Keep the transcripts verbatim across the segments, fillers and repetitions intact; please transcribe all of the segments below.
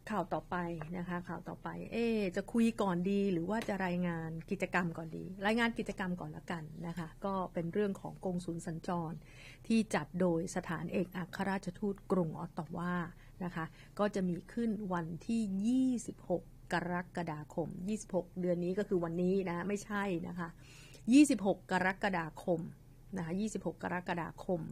ข่าวต่อไปนะคะข่าวต่อไปเอ๊จะคุยก่อนดีหรือว่าจะรายงานกิจกรรมก่อนดีรายงานกิจกรรมก่อนละกันนะคะก็เป็นเรื่องของกงสุลสัญจรที่จัดโดยสถานเอกอัครราชทูตกรุงออตตาวานะคะก็จะมีขึ้นวันที่ยี่สิบหกกรกฎาคมยี่สิบหกเดือนนี้ก็คือวันนี้นะไม่ใช่นะคะยี่สิบหกกรกฎาคมนะคะยี่สิบหกกรกฎาคม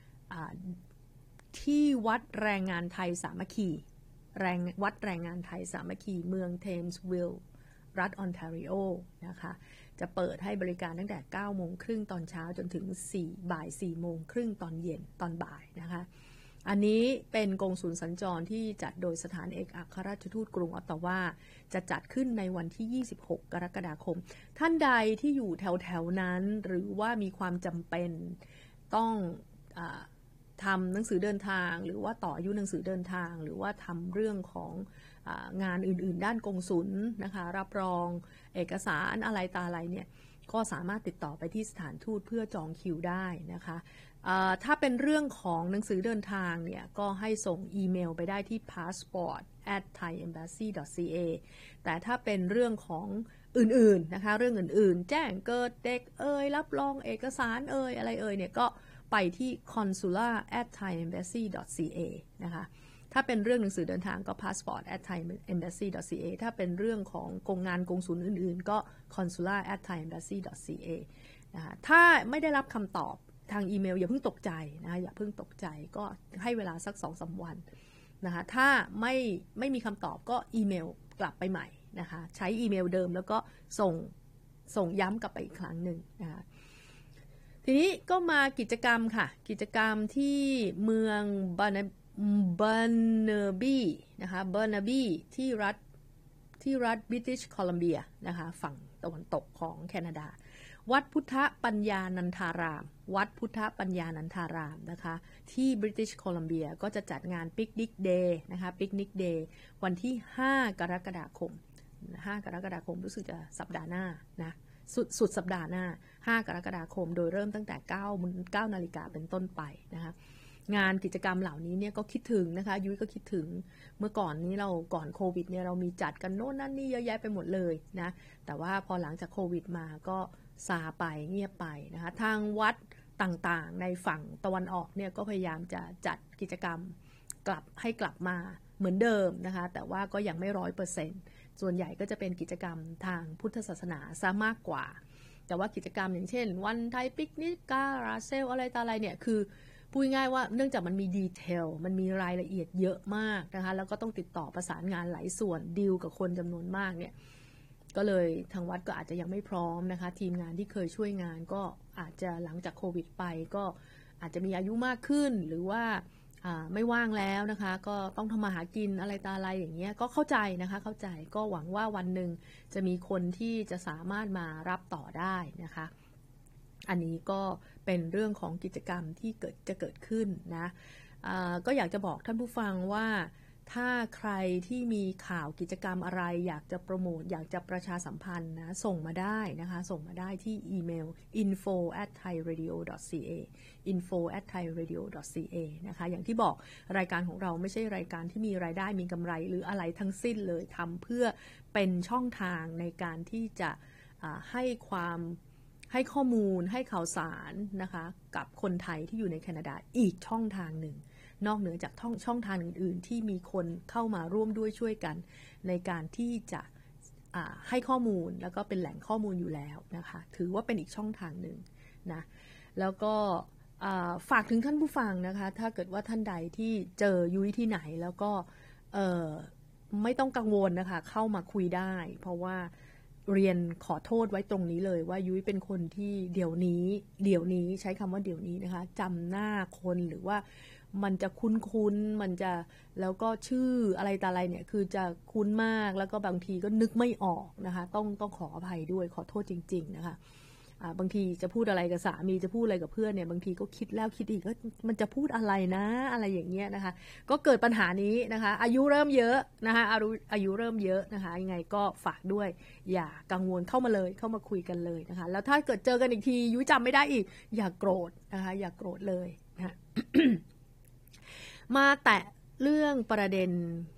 ที่วัดแรงงานไทยสามัคคีแรงวัดแรงงานไทยสามัคคีเมืองเทมส์วิลล์รัฐออนแทรีโอนะคะจะเปิดให้บริการตั้งแต่เก้าโมงครึ่งตอนเช้าจนถึงสี่บ่ายสี่โมงครึ่งตอนเย็นตอนบ่ายนะคะอันนี้เป็นกงสุลสัญจรที่จัดโดยสถานเอกอัครราชทูตกรุงออตตาวาจะจัดขึ้นในวันที่ยี่สิบหกกรกฎาคมท่านใดที่อยู่แถวๆนั้นหรือว่ามีความจำเป็นต้องอ่าทำหนังสือเดินทางหรือว่าต่ออายุหนังสือเดินทางหรือว่าทำเรื่องของงานอื่นๆด้านกงสุลนะคะรับรองเอกสารอะไรตาอะไรเนี่ยก็สามารถติดต่อไปที่สถานทูตเพื่อจองคิวได้นะคะถ้าเป็นเรื่องของหนังสือเดินทางเนี่ยก็ให้ส่งอีเมลไปได้ที่ passport at thai embassy dot c a แต่ถ้าเป็นเรื่องของอื่นๆนะคะเรื่องอื่นๆแจ้งเกิดเด็กเอ่ยรับรองเอกสารเอ่ยอะไรเอ่ยเนี่ยก็ไปที่ consular at thai embassy dot c a นะคะถ้าเป็นเรื่องหนังสือเดินทางก็ passport at thai embassy dot c a ถ้าเป็นเรื่องของกงงานกงสุลอื่นๆก็ consular at thai embassy dot c a นะคะถ้าไม่ได้รับคำตอบทางอีเมลอย่าเพิ่งตกใจนะคะอย่าเพิ่งตกใจก็ให้เวลาสัก สองถึงสาม วันนะคะถ้าไม่ไม่มีคำตอบก็อีเมลกลับไปใหม่นะคะใช้อีเมลเดิมแล้วก็ส่งส่งย้ำกลับไปอีกครั้งหนึ่งนะคะทีนี้ก็มากิจกรรมค่ะกิจกรรมที่เมืองบานาบานาบีนะคะบานาบีที่รัฐที่รัฐบริติชโคลัมเบียนะคะฝั่งตะวันตกของแคนาดาวัดพุทธปัญญานันทารามวัดพุทธปัญญานันทารามนะคะที่บริติชโคลัมเบียก็จะจัดงานปิกนิกเดย์นะคะปิกนิกเดย์วันที่ห้ากรกฎาคมห้ากรกฎาคมรู้สึกจะสัปดาห์หน้านะสุดสุดสัปดาห์หน้าห้ากรกฎาคมโดยเริ่มตั้งแต่เก้า เก้านาฬิกาเป็นต้นไปนะคะงานกิจกรรมเหล่านี้เนี่ยก็คิดถึงนะคะยุ้ยก็คิดถึงเมื่อก่อนนี้เราก่อนโควิดเนี่ยเรามีจัดกันโน่นนั่นนี่เยอะแยะไปหมดเลยนะแต่ว่าพอหลังจากโควิดมาก็ซาไปเงียบไปนะคะทางวัดต่างๆในฝั่งตะวันออกเนี่ยก็พยายามจะจัดกิจกรรมกลับให้กลับมาเหมือนเดิมนะคะแต่ว่าก็ยังไม่ร้อยเปอร์เซ็นต์ส่วนใหญ่ก็จะเป็นกิจกรรมทางพุทธศาสนาซะมากกว่าแต่ว่ากิจกรรมอย่างเช่นวันไทยปิกนิกการาเซลอะไรต่ออะไรเนี่ยคือพูดง่ายว่าเนื่องจากมันมีดีเทลมันมีรายละเอียดเยอะมากนะคะแล้วก็ต้องติดต่อประสานงานหลายส่วนดีลกับคนจำนวนมากเนี่ยก็เลยทางวัดก็อาจจะยังไม่พร้อมนะคะทีมงานที่เคยช่วยงานก็อาจจะหลังจากโควิดไปก็อาจจะมีอายุมากขึ้นหรือว่าไม่ว่างแล้วนะคะก็ต้องทำมาหากินอะไรตาอะไรอย่างเงี้ยก็เข้าใจนะคะเข้าใจก็หวังว่าวันหนึ่งจะมีคนที่จะสามารถมารับต่อได้นะคะอันนี้ก็เป็นเรื่องของกิจกรรมที่เกิดจะเกิดขึ้นนะก็อยากจะบอกท่านผู้ฟังว่าถ้าใครที่มีข่าวกิจกรรมอะไรอยากจะโปรโมทอยากจะประชาสัมพันธ์นะส่งมาได้นะคะส่งมาได้ที่อีเมล info at thai radio dot c a info at thai radio dot c a นะคะอย่างที่บอกรายการของเราไม่ใช่รายการที่มีรายได้มีกำไรหรืออะไรทั้งสิ้นเลยทำเพื่อเป็นช่องทางในการที่จะให้ความให้ข้อมูลให้ข่าวสารนะคะกับคนไทยที่อยู่ในแคนาดาอีกช่องทางหนึ่งนอกเหนือจากช่องทางอื่นๆที่มีคนเข้ามาร่วมด้วยช่วยกันในการที่จะให้ข้อมูลแล้วก็เป็นแหล่งข้อมูลอยู่แล้วนะคะถือว่าเป็นอีกช่องทางหนึ่งนะแล้วก็ฝากถึงท่านผู้ฟังนะคะถ้าเกิดว่าท่านใดที่เจอยุ้ยที่ไหนแล้วก็ไม่ต้องกังวลนะคะเข้ามาคุยได้เพราะว่าเรียนขอโทษไว้ตรงนี้เลยว่ายุ้ยเป็นคนที่เดี๋ยวนี้เดี๋ยวนี้ใช้คำว่าเดี๋ยวนี้นะคะจำหน้าคนหรือว่ามันจะคุ้นๆมันจะแล้วก็ชื่ออะไรต่ออะไรเนี่ยคือจะคุ้นมากแล้วก็บางทีก็นึกไม่ออกนะคะต้องต้องขออภัยด้วยขอโทษจริงๆนะคะบางทีจะพูดอะไรกับสามีจะพูดอะไรกับเพื่อนเนี่ยบางทีก็คิดแล้วคิดอีกว่ามันจะพูดอะไรนะอะไรอย่างเงี้ยนะคะก็เกิดปัญหานี้นะคะอายุเริ่มเยอะนะคะอายุอายุเริ่มเยอะนะคะยังไงก็ฝากด้วยอย่ากังวลเข้ามาเลยเข้ามาคุยกันเลยนะคะแล้วถ้าเกิดเจอกันอีกทียุ้ยจำไม่ได้อีกอย่าโกรธนะคะอย่าโกรธเลยนะ มาแตะเรื่องประเด็น